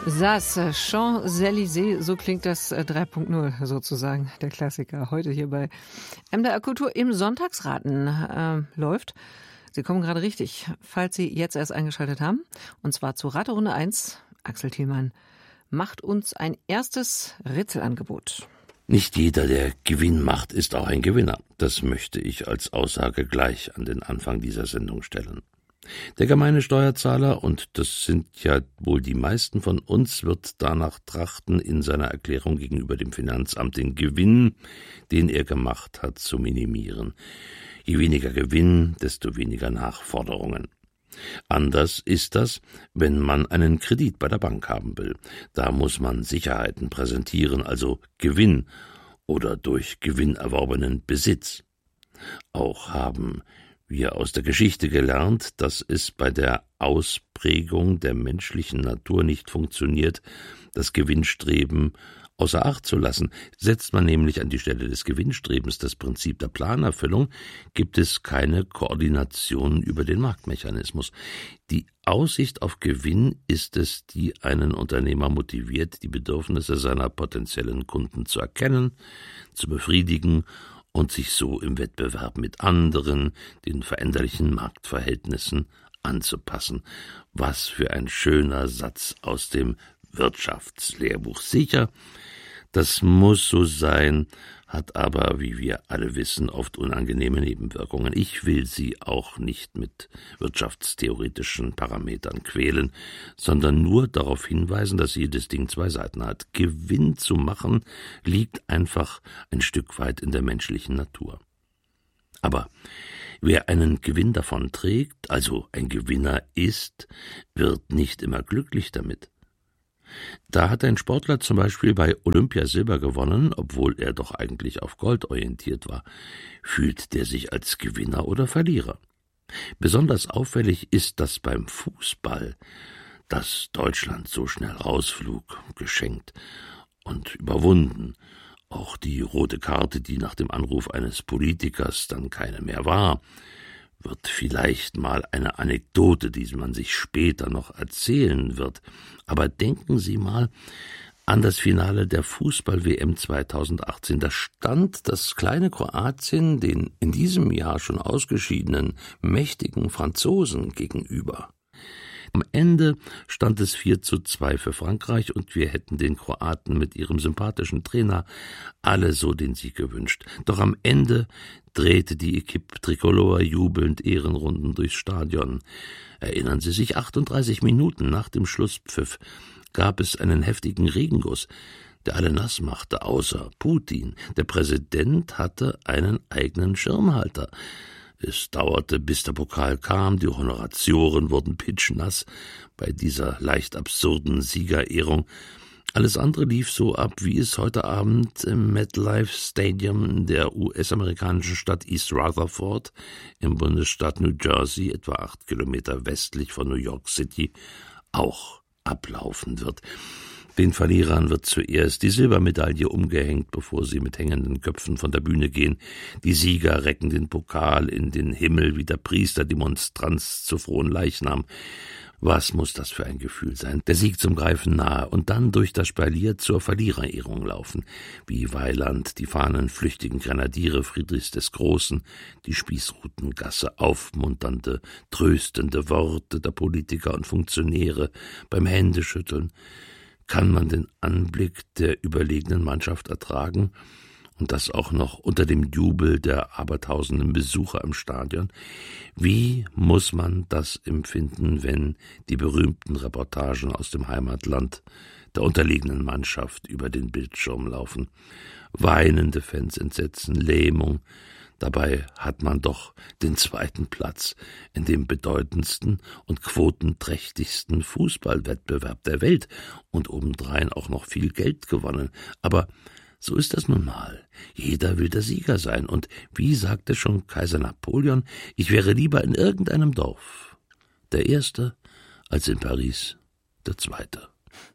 Das Champs-Élysées, so klingt das 3.0 sozusagen, der Klassiker. Heute hier bei MDR Kultur im Sonntagsraten läuft. Sie kommen gerade richtig, falls Sie jetzt erst eingeschaltet haben. Und zwar zu Raterunde 1. Axel Thielmann macht uns ein erstes Rätselangebot. Nicht jeder, der Gewinn macht, ist auch ein Gewinner. Das möchte ich als Aussage gleich an den Anfang dieser Sendung stellen. Der gemeine Steuerzahler, und das sind ja wohl die meisten von uns, wird danach trachten, in seiner Erklärung gegenüber dem Finanzamt den Gewinn, den er gemacht hat, zu minimieren. Je weniger Gewinn, desto weniger Nachforderungen. Anders ist das, wenn man einen Kredit bei der Bank haben will. Da muss man Sicherheiten präsentieren, also Gewinn oder durch Gewinn erworbenen Besitz. Auch haben wir aus der Geschichte gelernt, dass es bei der Ausprägung der menschlichen Natur nicht funktioniert, das Gewinnstreben außer Acht zu lassen. Setzt man nämlich an die Stelle des Gewinnstrebens das Prinzip der Planerfüllung, gibt es keine Koordination über den Marktmechanismus. Die Aussicht auf Gewinn ist es, die einen Unternehmer motiviert, die Bedürfnisse seiner potenziellen Kunden zu erkennen, zu befriedigen und sich so im Wettbewerb mit anderen, den veränderlichen Marktverhältnissen anzupassen. Was für ein schöner Satz aus dem Wirtschaftslehrbuch. Sicher, das muss so sein, hat aber, wie wir alle wissen, oft unangenehme Nebenwirkungen. Ich will Sie auch nicht mit wirtschaftstheoretischen Parametern quälen, sondern nur darauf hinweisen, dass jedes Ding zwei Seiten hat. Gewinn zu machen liegt einfach ein Stück weit in der menschlichen Natur. Aber wer einen Gewinn davon trägt, also ein Gewinner ist, wird nicht immer glücklich damit. Da hat ein Sportler zum Beispiel bei Olympia Silber gewonnen, obwohl er doch eigentlich auf Gold orientiert war. Fühlt der sich als Gewinner oder Verlierer? Besonders auffällig ist das beim Fußball, dass Deutschland so schnell rausflug, geschenkt und überwunden. Auch die rote Karte, die nach dem Anruf eines Politikers dann keine mehr war, wird vielleicht mal eine Anekdote, die man sich später noch erzählen wird. Aber denken Sie mal an das Finale der Fußball-WM 2018. Da stand das kleine Kroatien den in diesem Jahr schon ausgeschiedenen mächtigen Franzosen gegenüber. Am Ende stand es 4:2 für Frankreich und wir hätten den Kroaten mit ihrem sympathischen Trainer alle so den Sieg gewünscht. Doch am Ende drehte die Equipe Tricolore jubelnd Ehrenrunden durchs Stadion. Erinnern Sie sich, 38 Minuten nach dem Schlusspfiff gab es einen heftigen Regenguss, der alle nass machte, außer Putin. Der Präsident hatte einen eigenen Schirmhalter. Es dauerte, bis der Pokal kam, die Honoratioren wurden pitschnass bei dieser leicht absurden Siegerehrung. Alles andere lief so ab, wie es heute Abend im MetLife Stadium in der US-amerikanischen Stadt East Rutherford im Bundesstaat New Jersey, etwa 8 Kilometer westlich von New York City, auch ablaufen wird. Den Verlierern wird zuerst die Silbermedaille umgehängt, bevor sie mit hängenden Köpfen von der Bühne gehen. Die Sieger recken den Pokal in den Himmel wie der Priester die Monstranz zu frohen Leichnam. Was muss das für ein Gefühl sein? Der Sieg zum Greifen nahe und dann durch das Spalier zur Verliererehrung laufen. Wie Weiland die fahnenflüchtigen Grenadiere Friedrichs des Großen, die Spießrutengasse, aufmunternde, tröstende Worte der Politiker und Funktionäre beim Händeschütteln. Kann man den Anblick der überlegenen Mannschaft ertragen? Und das auch noch unter dem Jubel der abertausenden Besucher im Stadion. Wie muss man das empfinden, wenn die berühmten Reportagen aus dem Heimatland der unterlegenen Mannschaft über den Bildschirm laufen? Weinende Fans, Entsetzen, Lähmung. Dabei hat man doch den zweiten Platz in dem bedeutendsten und quotenträchtigsten Fußballwettbewerb der Welt und obendrein auch noch viel Geld gewonnen. Aber so ist das nun mal. Jeder will der Sieger sein. Und wie sagte schon Kaiser Napoleon, ich wäre lieber in irgendeinem Dorf der Erste als in Paris der Zweite.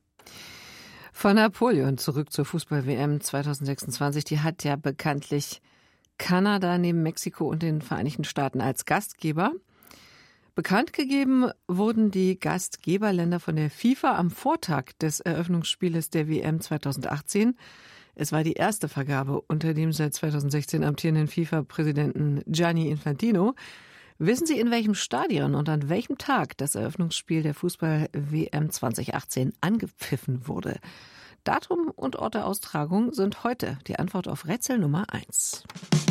Von Napoleon zurück zur Fußball-WM 2026. Die hat ja bekanntlich Kanada neben Mexiko und den Vereinigten Staaten als Gastgeber. Bekannt gegeben wurden die Gastgeberländer von der FIFA am Vortag des Eröffnungsspieles der WM 2018. Es war die erste Vergabe unter dem seit 2016 amtierenden FIFA-Präsidenten Gianni Infantino. Wissen Sie, in welchem Stadion und an welchem Tag das Eröffnungsspiel der Fußball-WM 2018 angepfiffen wurde? Datum und Ort der Austragung sind heute die Antwort auf Rätsel Nummer 1.